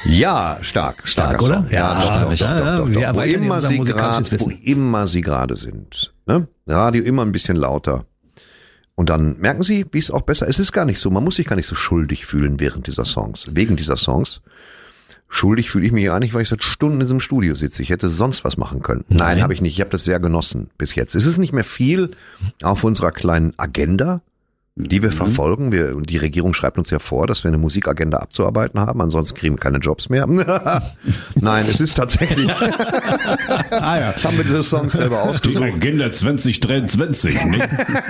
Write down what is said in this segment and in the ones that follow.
Ja, stark. Stark, oder? Song. Ja, stark. Wir erweitern unser musikalisches Wo Wissen. immer Sie gerade sind. Ne? Radio immer ein bisschen lauter. Und dann merken Sie, wie es auch besser ist. Es ist gar nicht so, man muss sich gar nicht so schuldig fühlen während dieser Songs, wegen dieser Songs. Schuldig fühle ich mich ja nicht, weil ich seit Stunden in diesem Studio sitze. Ich hätte sonst was machen können. Nein, habe ich nicht. Ich habe das sehr genossen bis jetzt. Es ist nicht mehr viel auf unserer kleinen Agenda, die wir verfolgen. Die Regierung schreibt uns ja vor, dass wir eine Musikagenda abzuarbeiten haben. Ansonsten kriegen wir keine Jobs mehr. Nein, es ist tatsächlich. Haben wir diese Songs selber Die ausgesucht. Agenda 2023, ne?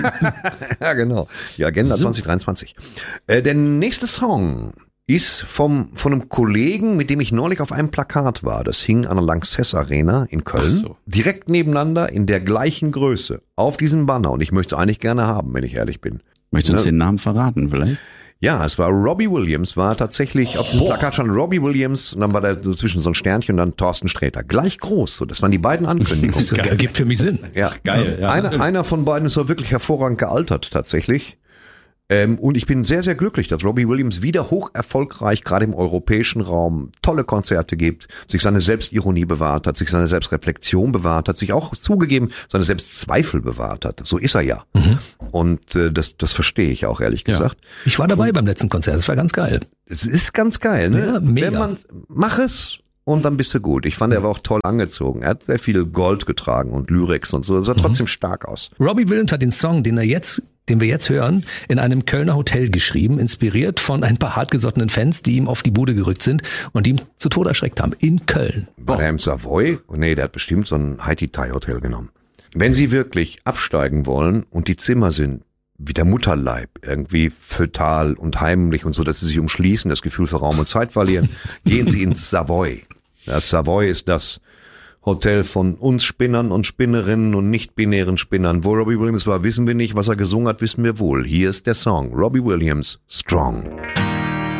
Ja, genau. Die Agenda 2023. Der nächste Song ist von einem Kollegen, mit dem ich neulich auf einem Plakat war. Das hing an der Lanxess Arena in Köln. Ach so. Direkt nebeneinander in der gleichen Größe. Auf diesem Banner. Und ich möchte es eigentlich gerne haben, wenn ich ehrlich bin. Möchtest du uns den Namen verraten vielleicht? Ja, es war Robbie Williams, war tatsächlich auf diesem Plakat schon Robbie Williams und dann war da so zwischen so ein Sternchen und dann Thorsten Sträter. Gleich groß, so. Das waren die beiden Ankündigungen. Das gibt für mich Sinn. Ja, Geil, ja. Einer von beiden ist auch wirklich hervorragend gealtert, tatsächlich. Und ich bin sehr, sehr glücklich, dass Robbie Williams wieder hoch erfolgreich, gerade im europäischen Raum, tolle Konzerte gibt, sich seine Selbstironie bewahrt hat, sich seine Selbstreflexion bewahrt hat, sich auch zugegeben seine Selbstzweifel bewahrt hat. So ist er ja. Und das verstehe ich auch, ehrlich gesagt. Ich war dabei beim letzten Konzert, das war ganz geil. Es ist ganz geil, ne? Ja, mega. Mach es und dann bist du gut. Ich fand, er war auch toll angezogen. Er hat sehr viel Gold getragen und Lyrics und so. Das sah trotzdem stark aus. Robbie Williams hat den Song, den wir jetzt hören, in einem Kölner Hotel geschrieben, inspiriert von ein paar hartgesottenen Fans, die ihm auf die Bude gerückt sind und ihm zu Tode erschreckt haben. In Köln. War der im Savoy? Nee, der hat bestimmt so ein Haiti-Thai-Hotel genommen. Wenn Sie wirklich absteigen wollen und die Zimmer sind wie der Mutterleib, irgendwie fötal und heimlich und so, dass Sie sich umschließen, das Gefühl für Raum und Zeit verlieren, gehen Sie ins Savoy. Das Savoy ist das Hotel von uns Spinnern und Spinnerinnen und nicht-binären Spinnern. Wo Robbie Williams war, wissen wir nicht. Was er gesungen hat, wissen wir wohl. Hier ist der Song. Robbie Williams, Strong.